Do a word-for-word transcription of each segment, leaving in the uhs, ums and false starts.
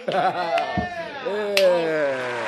yeah.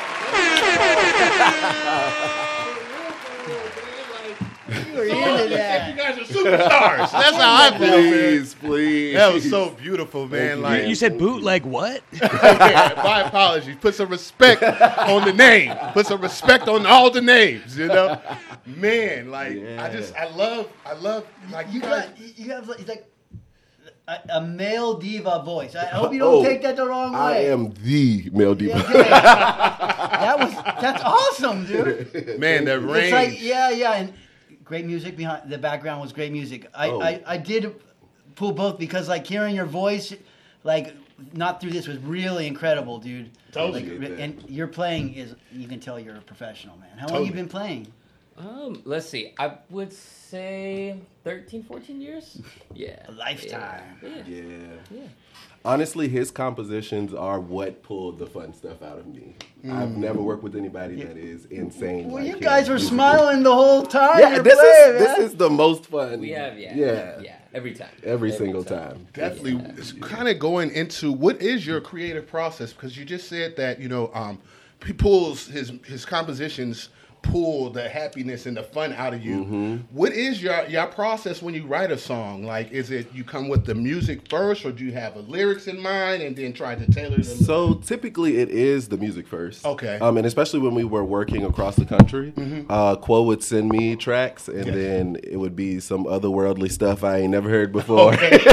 You were into that. You guys are superstars. That's how I feel, man. Please, please. That was so beautiful, man. you, Like man. You said bootleg what? yeah, my apologies. Put some respect on the name. Put some respect on all the names. You know, man. Like Yeah. I just, I love, I love. Like You you guys. got, you have like, like a, a male diva voice. I hope you don't Oh, take that the wrong way. I am the male diva. Yeah, yeah. That was that's awesome, dude. Man, that range. It's like yeah, yeah, and great music behind the background was great music. I, Oh. I, I did pull both because like hearing your voice, like not through this was really incredible, dude. Totally. Like, and your playing is you can tell you're a professional, man. How long Totally. you been playing? Um, let's see. I would say thirteen, fourteen years. Yeah. A lifetime. Yeah. Yeah. Yeah. Honestly, his compositions are what pulled the fun stuff out of me. I've never worked with anybody that is insane. Well, like you him guys were musically. smiling the whole time. Yeah, you're this playing, is man. this is the most fun. We have, yeah. Yeah. Yeah. Every time. Every, single time. Definitely, it's kind of going into what is your creative process, because you just said that you know um, he pulls his his compositions pull the happiness and the fun out of you. Mm-hmm. What is your your process when you write a song? Like, is it you come with the music first, or do you have a lyrics in mind and then try to tailor them? So typically it is the music first. Okay. Um, and especially when we were working across the country, uh, Quo would send me tracks, and Yes. then it would be some otherworldly stuff I ain't never heard before.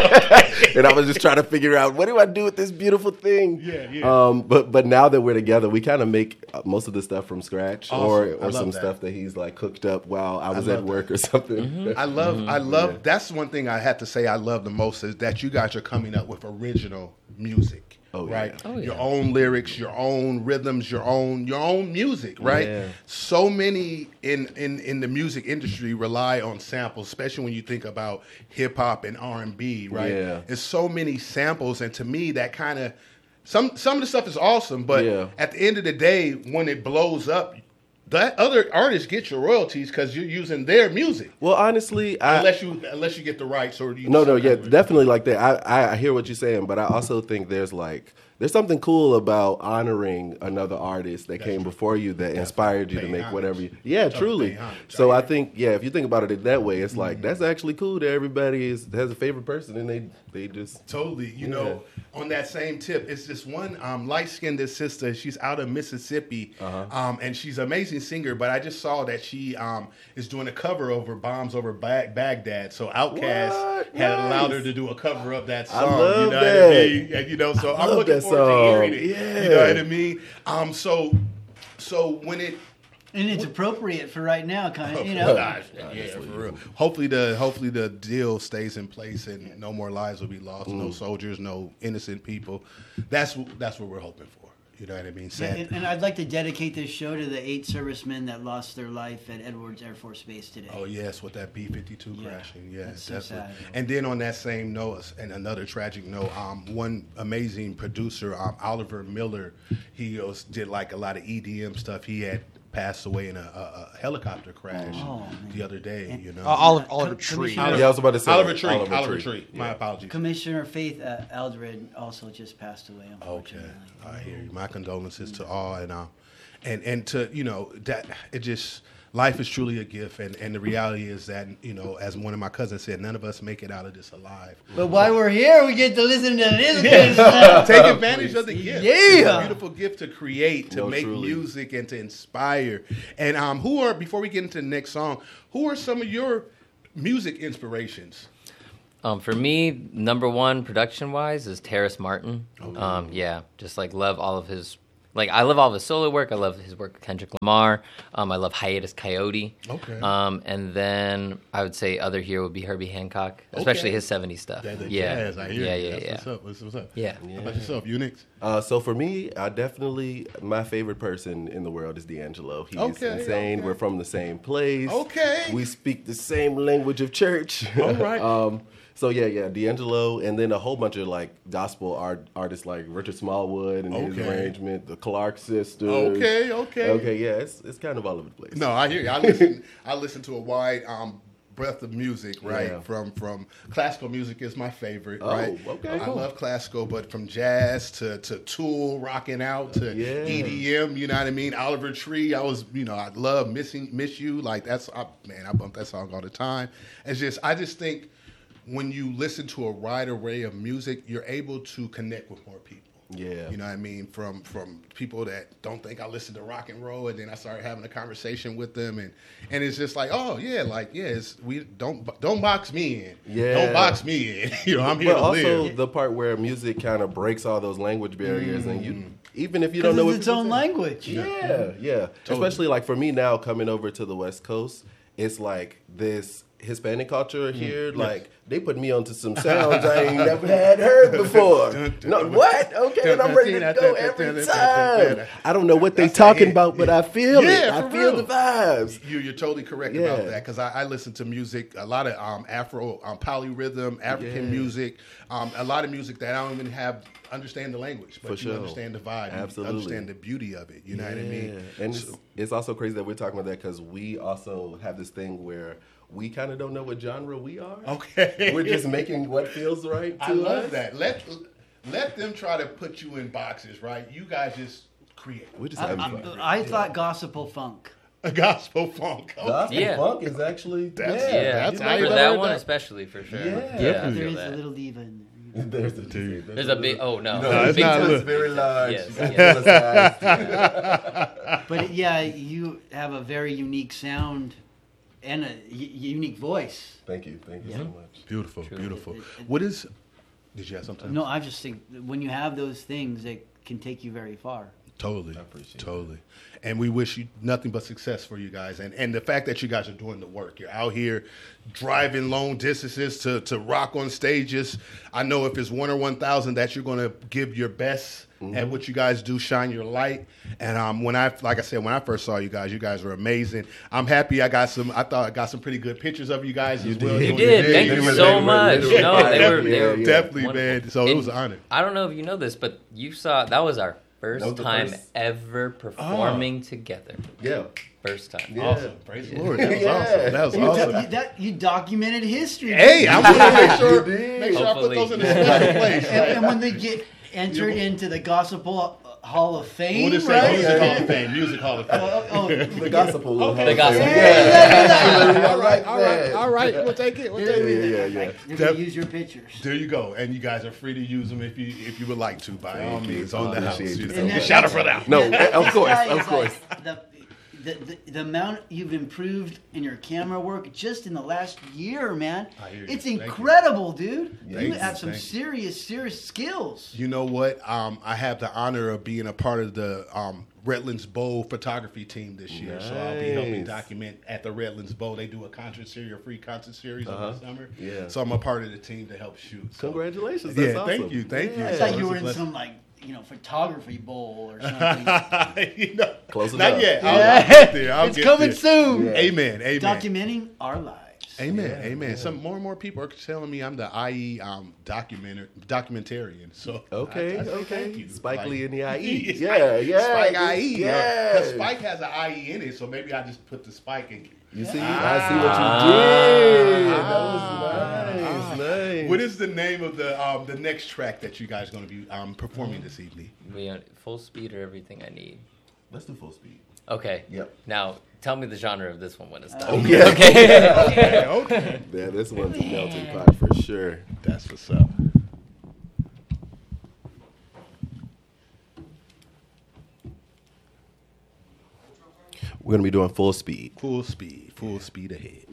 And I was just trying to figure out, what do I do with this beautiful thing? Yeah, yeah. Um, but but now that we're together, we kind of make uh, most of the stuff from scratch, Awesome. or I or love some that. stuff that he's like cooked up while I was love at work or something. Mm-hmm. I love, I love. Yeah. That's one thing I have to say I love the most is that you guys are coming up with original music, Oh, yeah. right? Oh, Your yeah. own lyrics, your own rhythms, your own, your own music, right? Yeah. So many in in in the music industry rely on samples, especially when you think about hip hop and R and B, right? Yeah. It's so many samples, and to me, that kind of some some of the stuff is awesome, but Yeah. at the end of the day, when it blows up. That other artists get your royalties because you're using their music. Well, honestly, I, Unless you unless you get the rights or you No, no, yeah, definitely. definitely like that. I, I hear what you're saying, but I also think there's like there's something cool about honoring another artist that came before you that inspired you to paying make homage. whatever you. Yeah, Definitely truly. paying homage. So I I hear think yeah, if you think about it that way, it's like that's actually cool that everybody is has a favorite person and they they just Totally. You know, on that same tip, it's this one um, light-skinned sister. She's out of Mississippi, Uh-huh. um, and she's an amazing singer. But I just saw that she um, is doing a cover over "Bombs Over Bag- Baghdad." So Outkast What? had allowed her Nice. to do a cover of that I song. love you know that. what I mean? And, you know, so I I'm love looking that forward to song. hearing it. Yeah. You know what I mean? Um, so, so when it. And it's appropriate for right now, kind of, you Oh, know. gosh, yeah, for real. Hopefully the hopefully the deal stays in place and no more lives will be lost. Mm. No soldiers, no innocent people. That's that's what we're hoping for. You know what I mean? Sad. And, and I'd like to dedicate this show to the eight servicemen that lost their life at Edwards Air Force Base today. Oh yes, with that B fifty-two Yeah, crashing, yeah, that's so definitely. sad. And then on that same note, and another tragic note, um, one amazing producer, um, Oliver Miller, he was, did like a lot of E D M stuff. He had passed away in a, a, a helicopter crash Oh, man. the other day. You know, Uh, Oliver, Com- Oliver Tree. Commissioner- Yeah, I was about to say Oliver Tree, Oliver Oliver Tree. Tree. My Yeah. apologies. Commissioner Faith uh, Eldred also just passed away, Okay, unfortunately. I hear you. My condolences to all, and uh, and and to you know that it just life is truly a gift, and and the reality is that you know, as one of my cousins said, none of us make it out of this alive. But while we're here, we get to listen to this good stuff. Take advantage of the gift. Yeah. It's a beautiful gift to create, to No, make truly. music, and to inspire. And um, who are before we get into the next song, who are some of your music inspirations? Um, for me, number one production wise is Terrace Martin. Um, yeah, just like love all of his, like I love all of his solo work. I love his work with Kendrick Lamar. Um, I love Hiatus Coyote. Okay. Um, and then I would say other here would be Herbie Hancock, especially Okay. his seventies stuff. Yeah, the yeah, jazz, I hear yeah, you. yeah, That's yeah. What's up? What's, what's up? Yeah. How about yourself, Unix? Uh, so for me, I definitely my favorite person in the world is D'Angelo. He's Okay, insane. okay. We're from the same place. Okay. We speak the same language of church. All right. um, so yeah, yeah, D'Angelo, and then a whole bunch of like gospel art artists like Richard Smallwood and his Okay. arrangement, the Clark sisters. Okay, okay. Okay, yeah, it's it's kind of all over the place. No, I hear you. I listen. I listen to a wide um, breadth of music, right? Yeah. From from classical music is my favorite, Oh, right? okay. I Cool. love classical, but from jazz to to Tool rocking out to Yeah. E D M, you know what I mean? Oliver Tree, I was, you know, I love missing miss you, like that's I, man, I bump that song all the time. It's just I just think when you listen to a wide array of music, you're able to connect with more people. Yeah. You know what I mean? From from people that don't think I listen to rock and roll, and then I started having a conversation with them, and and it's just like, oh yeah, like yeah, it's, we don't don't box me in. Yeah. Don't box me in. You know, I'm here But to also live. the part where music kind of breaks all those language barriers, and you, even if you Because don't know it's what its own people say- language. Yeah, yeah. Especially like for me now coming over to the West Coast, it's like this Hispanic culture here. Like they put me onto some sounds I ain't never had heard before. No, what? Okay, and I'm ready to go every time. I don't know what they That's talking it. about, but I feel Yeah, it. I for feel real. the vibes. You, you're totally correct Yeah. about that because I, I listen to music, a lot of um, Afro, um, polyrhythm, African Yeah. music, um, a lot of music that I don't even have understand the language, but For you sure. understand the vibe, Absolutely. you understand the beauty of it. You know what I mean? Yeah. And it's, it's also crazy that we're talking about that because we also have this thing where we kind of don't know what genre we are. Okay. We're just making what feels right to I love us. that. Let let them try to put you in boxes, right? You guys just create We're just I, having fun. I, I thought gospel funk. a gospel funk. Gospel Yeah. funk is actually That's- yeah, Yeah, that's you how know, you for never that heard one that. especially for sure. Yeah. Yeah, I There feel is that. a little diva in there. There's a two. There's a big. Oh no, No, it's big not time. a it's very large. Yes, It's yes. oversized. But yeah, you have a very unique sound and a y- unique voice. Thank you, thank you so much. Beautiful, beautiful. What is? Did you have something? No, I just think that when you have those things, it can take you very far. Totally, I appreciate totally. And we wish you nothing but success for you guys. And and the fact that you guys are doing the work. You're out here driving long distances to, to rock on stages. I know if it's one or one thousand that you're going to give your best Mm-hmm. at what you guys do, shine your light. And um, when I, like I said, when I first saw you guys, you guys were amazing. I'm happy I got some, I thought I got some pretty good pictures of you guys as well. You doing did. your Thank thing. you They were- so they were much. literally- No, they were. Yeah, They were yeah. Definitely, wonderful. man. So it And was an honor. I don't know if you know this, but you saw that was our first That was the time first- ever performing together. Yeah. First time. Yeah. Awesome. Praise the Lord. That was Yeah. awesome. That was You, awesome. do- you- that, you documented history. Hey, I want to make sure, You did. make sure I put Hopefully. those in a special place. and, and when they get entered into the Gospel Hall of Fame, What is it? right? Music Hall of Fame. Music Hall of Fame. Oh, oh, The gospel. Okay. The gospel. Yeah. all right, all right, all right. We'll take it. We'll Yeah, take it. yeah, yeah. You're Def- gonna use your pictures. There you go. And you guys are free to use them if you if you would like to. By all Thank you. means, on the house. Appreciate you You so know. much. Shout a brother out. No, of This course, guy of is course. like the, the, the, the amount you've improved in your camera work just in the last year, man. I hear you. It's Thank you. incredible, dude. Thank you you. have some Thank you. serious, serious skills. You know what? Um, I have the honor of being a part of the um, Redlands Bowl photography team this year. So I'll be helping Nice. document at the Redlands Bowl. They do a concert series, a free concert series over Uh-huh. the summer. Yeah. So I'm a part of the team to help shoot. So. Congratulations. Yeah, That's awesome. thank you, thank you. I Yeah. thought it's you a were in blessing. some like you know photography bowl or something. you know, Close not enough. yet. I'll, Yeah. I'll get there. I'll it's get coming there. soon. Yeah. Amen. Amen. Documenting our lives. Amen. Yeah, Amen. yeah. Some more and more people are telling me I'm the I E um, documenter, documentarian. So Okay, I, I say okay. thank you. Spike Like- Lee in the I E. Spike- Yeah, yeah. Spike I E. Yeah. Yeah. 'Cause Spike has an I E in it, so maybe I just put the Spike in. You see, Ah. I see what you did. Ah. That was nice, nice. What is the name of the um, the next track that you guys are going to be um, performing this evening? We on full speed or everything I need. Let's do full speed. Okay. Yep. Now tell me the genre of this one when it's done. Oh, yeah. Okay. Okay, okay. Yeah, this one's a melting pot for sure. That's what's up. We're gonna be doing full speed. Full speed, full speed ahead.